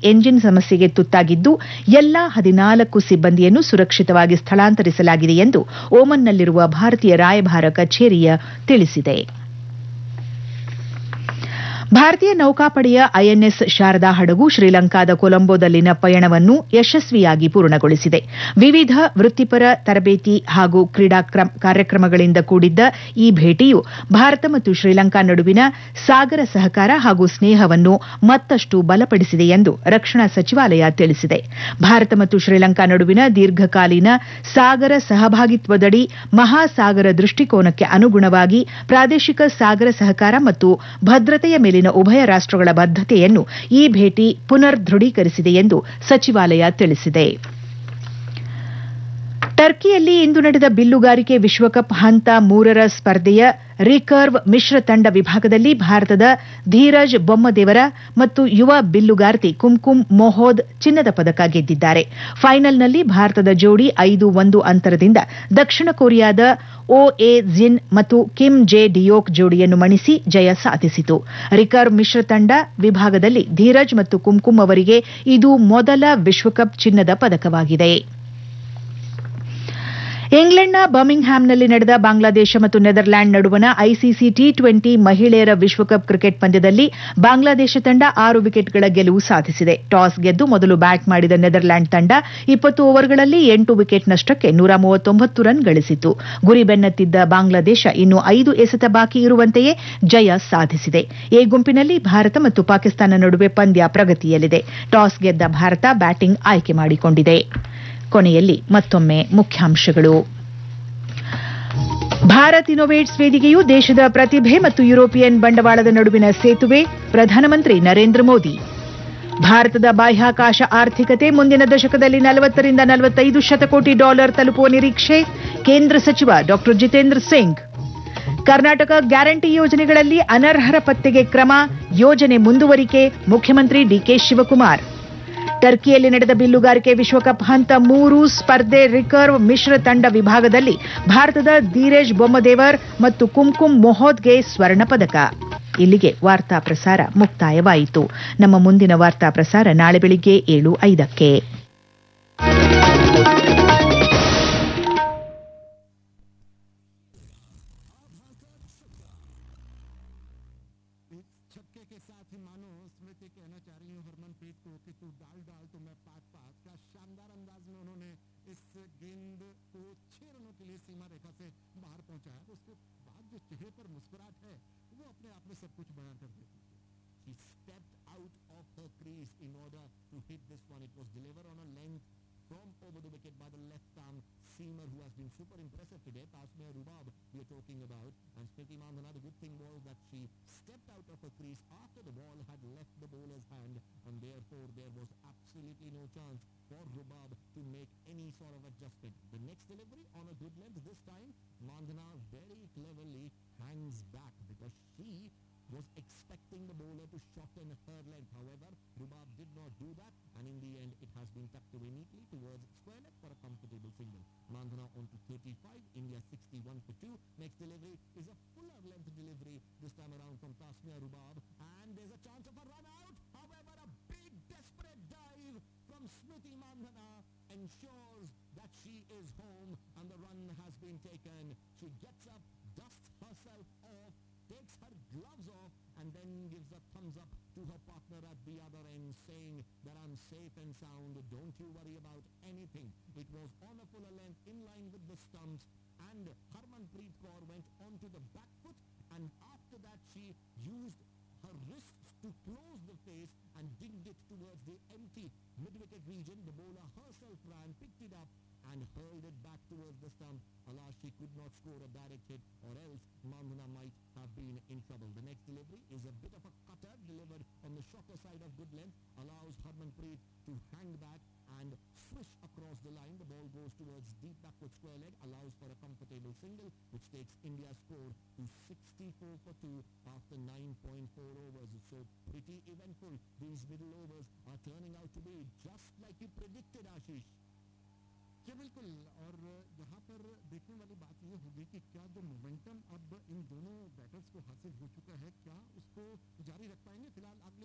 Engine ಸಮಸ್ಯೆಗೆ ತುತ್ತಾಗಿದ್ದು ಎಲ್ಲಾ 14 ಸಿಬ್ಬಂದಿಯನ್ನು ಸುರಕ್ಷಿತವಾಗಿ ಸ್ಥಳಾಂತರಿಸಲಾಗಿದೆ ಎಂದು ಓಮನ್ನಲ್ಲಿರುವ ಭಾರತೀಯ ರಾಯಭಾರ ಕಚೇರಿಯ ತಿಳಿಸಿದೆ. ಭಾರತೀಯ ನೌಕಾಪಡೆಯ ಐಎನ್ಎಸ್ ಶಾರದಾ ಹಡಗು ಶ್ರೀಲಂಕಾದ ಕೊಲಂಬೋದಲ್ಲಿನ ಪಯಣವನ್ನು ಯಶಸ್ವಿಯಾಗಿ ಪೂರ್ಣಗೊಳಿಸಿದೆ. ವಿವಿಧ ವೃತ್ತಿಪರ ತರಬೇತಿ ಹಾಗೂ ಕ್ರೀಡಾ ಕಾರ್ಯಕ್ರಮಗಳಿಂದ ಕೂಡಿದ್ದ ಈ ಭೇಟಿಯು ಭಾರತ ಮತ್ತು ಶ್ರೀಲಂಕಾ ನಡುವಿನ ಸಾಗರ ಸಹಕಾರ ಹಾಗೂ ಸ್ನೇಹವನ್ನು ಮತ್ತಷ್ಟು ಬಲಪಡಿಸಿದೆ ಎಂದು ರಕ್ಷಣಾ ಸಚಿವಾಲಯ ತಿಳಿಸಿದೆ. ಭಾರತ ಮತ್ತು ಶ್ರೀಲಂಕಾ ನಡುವಿನ ದೀರ್ಘಕಾಲೀನ ಸಾಗರ ಸಹಭಾಗಿತ್ವದಡಿ ಮಹಾಸಾಗರ ದೃಷ್ಟಿಕೋನಕ್ಕೆ ಅನುಗುಣವಾಗಿ ಪ್ರಾದೇಶಿಕ ಸಾಗರ ಸಹಕಾರ ಮತ್ತು ಭದ್ರತೆಯ ಮೇಲಿನ ಉಭಯ ರಾಷ್ಟಗಳ ಬದ್ಧತೆಯನ್ನು ಈ ಭೇಟಿ ಪುನರ್ ದೃಢೀಕರಿಸಿದೆ ಎಂದು ಸಚಿವಾಲಯ ತಿಳಿಸಿದೆ. ಟರ್ಕಿಯಲ್ಲಿ ಇಂದು ನಡೆದ ಬಿಲ್ಲುಗಾರಿಕೆ ವಿಶ್ವಕಪ್ ಹಂತ 3ರ ಸ್ಪರ್ಧೆಯ ರಿಕರ್ವ್ ಮಿಶ್ರ ತಂಡ ವಿಭಾಗದಲ್ಲಿ ಭಾರತದ ಧೀರಜ್ ಬೊಮ್ಮದೇವರ ಮತ್ತು ಯುವ ಬಿಲ್ಲುಗಾರ್ತಿ ಕುಮ್ಕುಮ್ ಮೊಹೋದ್ ಚಿನ್ನದ ಪದಕ ಗೆದ್ದಿದ್ದಾರೆ. ಫೈನಲ್ನಲ್ಲಿ ಭಾರತದ ಜೋಡಿ 5-1 ಅಂತರದಿಂದ ದಕ್ಷಿಣ ಕೊರಿಯಾದ ಓಎ ಜಿನ್ ಮತ್ತು ಕಿಮ್ ಜೆ ಡಿಯೋಕ್ ಜೋಡಿಯನ್ನು ಮಣಿಸಿ ಜಯ ಸಾಧಿಸಿತು. ರಿಕರ್ವ್ ಮಿಶ್ರ ತಂಡ ವಿಭಾಗದಲ್ಲಿ ಧೀರಜ್ ಮತ್ತು ಕುಮ್ಕುಮ್ ಅವರಿಗೆ ಇದು ಮೊದಲ ವಿಶ್ವಕಪ್ ಚಿನ್ನದ ಪದಕವಾಗಿದೆ. ಇಂಗ್ಲೆಂಡ್ನ ಬರ್ಮಿಂಗ್ಹ್ಯಾಮ್ನಲ್ಲಿ ನಡೆದ ಬಾಂಗ್ಲಾದೇಶ ಮತ್ತು ನೆದರ್ಲ್ಯಾಂಡ್ ನಡುವಣ ಐಸಿಸಿ ಟಿ20 ಮಹಿಳೆಯರ ವಿಶ್ವಕಪ್ ಕ್ರಿಕೆಟ್ ಪಂದ್ಯದಲ್ಲಿ ಬಾಂಗ್ಲಾದೇಶ ತಂಡ 6 ವಿಕೆಟ್ಗಳ ಗೆಲುವು ಸಾಧಿಸಿದೆ. ಟಾಸ್ ಗೆದ್ದು ಮೊದಲು ಬ್ಯಾಟ್ ಮಾಡಿದ ನೆದರ್ಲ್ಯಾಂಡ್ ತಂಡ 20 ಓವರ್ಗಳಲ್ಲಿ 8 ವಿಕೆಟ್ ನಷ್ಟಕ್ಕೆ 139 ರನ್ ಗಳಿಸಿತು. ಗುರಿ ಬೆನ್ನತ್ತಿದ್ದ ಬಾಂಗ್ಲಾದೇಶ ಇನ್ನು 5 ಎಸೆತ ಬಾಕಿ ಇರುವಂತೆಯೇ ಜಯ ಸಾಧಿಸಿದೆ. ಎ ಗುಂಪಿನಲ್ಲಿ ಭಾರತ ಮತ್ತು ಪಾಕಿಸ್ತಾನ ನಡುವೆ ಪಂದ್ಯ ಪ್ರಗತಿಯಲ್ಲಿದೆ. ಟಾಸ್ ಗೆದ್ದ ಭಾರತ ಬ್ಯಾಟಿಂಗ್ ಆಯ್ಕೆ ಮಾಡಿಕೊಂಡಿದೆ. ಕೊನೆಯಲ್ಲಿ ಮತ್ತೊಮ್ಮೆ ಮುಖ್ಯಾಂಶಗಳು. ಭಾರತ್ ಇನೋವೇಟ್ಸ್ ವೇದಿಕೆಯು ದೇಶದ ಪ್ರತಿಭೆ ಮತ್ತು ಯುರೋಪಿಯನ್ ಬಂಡವಾಳದ ನಡುವಿನ ಸೇತುವೆ, ಪ್ರಧಾನಮಂತ್ರಿ ನರೇಂದ್ರ ಮೋದಿ. ಭಾರತದ ಬಾಹ್ಯಾಕಾಶ ಆರ್ಥಿಕತೆ ಮುಂದಿನ ದಶಕದಲ್ಲಿ 40ರಿಂದ 45 ಶತಕೋಟಿ ಡಾಲರ್ ತಲುಪುವ ನಿರೀಕ್ಷೆ, ಕೇಂದ್ರ ಸಚಿವ ಡಾ ಜಿತೇಂದ್ರ ಸಿಂಗ್. ಕರ್ನಾಟಕ ಗ್ಯಾರಂಟಿ ಯೋಜನೆಗಳಲ್ಲಿ ಅನರ್ಹರ ಪತ್ತೆಗೆ ಕ್ರಮ, ಯೋಜನೆ ಮುಂದುವರಿಕೆ, ಮುಖ್ಯಮಂತ್ರಿ ಡಿಕೆ ಶಿವಕುಮಾರ್. ಟರ್ಕಿಯಲ್ಲಿ ನಡೆದ ಬಿಲ್ಲುಗಾರಿಕೆ ವಿಶ್ವಕಪ್ ಹಂತ 3 ಸ್ಪರ್ಧೆ ರಿಕರ್ವ್ ಮಿಶ್ರ ತಂಡ ವಿಭಾಗದಲ್ಲಿ ಭಾರತದ ಧೀರಜ್ ಬೊಮ್ಮದೇವರ್ ಮತ್ತು ಕುಮ್ಕುಮ್ ಮೊಹೋದ್ಗೆ ಸ್ವರ್ಣ ಪದಕ. ಇಲ್ಲಿಗೆ ವಾರ್ತಾ ಪ್ರಸಾರ ಮುಕ್ತಾಯವಾಯಿತು. ನಮ್ಮ ಮುಂದಿನ ವಾರ್ತಾ ಪ್ರಸಾರ ನಾಳೆ ಬೆಳಿಗ್ಗೆ 7:05ಕ್ಕೆ. Seamer who has been super impressive today, Tasmia Rubab we are talking about, and Smriti Mandhana, the good thing was that she stepped out of her crease after the ball had left the bowler's hand, and therefore there was absolutely no chance for Rubab to make any sort of adjustment. The next delivery on a good length, this time Mandhana very cleverly hangs back because she was expecting the bowler to shorten her length. However, Rubab did not do that, and in the end it has been tucked away neatly towards square leg for a comfortable single. Mandhana on to 35, India 61 for 2. Next delivery is a fuller length delivery, this time around from Tasmia Rubab, and there's a chance of a run out. However, a big desperate dive from Smriti Mandhana ensures that she is home and the run has been taken. She gets up, dusts herself off, takes her gloves off, and then gives a thumbs up to her partner at the other end, saying that I'm safe and sound, don't you worry about anything. It was on a fuller length in line with the stumps, and Harmanpreet Kaur went onto the back foot, and after that she used her wrists to close the face and digged it towards the empty mid-wicket region. The bowler herself ran, picked it up and hurled it back towards the stump. Alas, she could not score a direct hit, or else Mandhana might have been in trouble. The next delivery is a bit of a cutter delivered on the shorter side of good length, allows Harmanpreet to hang back and swish across the line. The ball goes towards deep backward square leg, allows for a comfortable single, which takes India's score to 64 for 2 after 9.4 overs. So pretty eventful. These middle overs are turning out to be just like you predicted, Ashish. जी बिल्कुल, और यहाँ पर देखने वाली बात ये होगी कि क्या जो मोमेंटम अब इन दोनों बैटर्स को हासिल हो चुका है, क्या उसको जारी रख पाएंगे. फिलहाल अगले